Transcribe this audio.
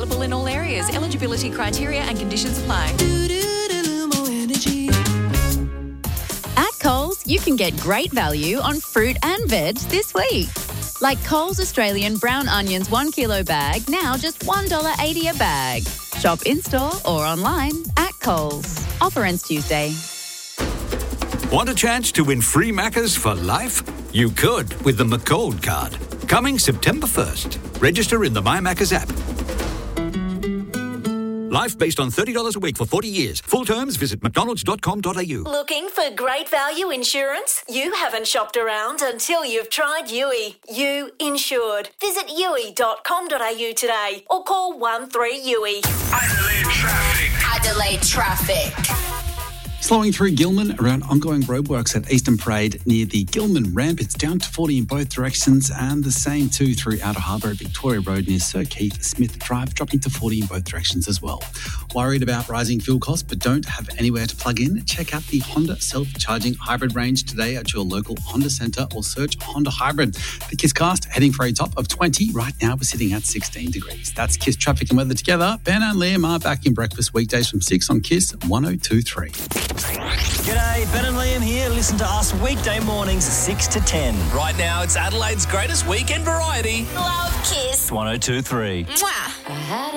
available in all areas. Eligibility criteria and conditions apply. At Coles, you can get great value on fruit and veg this week. Like Coles Australian brown onions 1 kilo bag, now just $1.80 a bag. Shop in-store or online at Coles. Offer ends Tuesday. Want a chance to win free Maccas for life? You could with the McCold card. Coming September 1st. Register in the My Maccas app. Life based on $30 a week for 40 years. Full terms, visit mcdonalds.com.au. Looking for great value insurance? You haven't shopped around until you've tried Yui. You insured. Visit yui.com.au today or call 13-YUI. Adelaide traffic. Slowing through Gilman around ongoing roadworks at Eastern Parade near the Gilman ramp. It's down to 40 in both directions, and the same too through Outer Harbour at Victoria Road near Sir Keith Smith Drive, dropping to 40 in both directions as well. Worried about rising fuel costs but don't have anywhere to plug in? Check out the Honda self-charging hybrid range today at your local Honda centre or search Honda Hybrid. The KISS cast heading for a top of 20. Right now we're sitting at 16 degrees. That's KISS traffic and weather together. Ben and Liam are back in breakfast weekdays from 6 on KISS 102.3. G'day, Ben and Liam here. Listen to us weekday mornings 6 to 10. Right now, it's Adelaide's greatest weekend variety. Love KISS. 102.3. Mwah.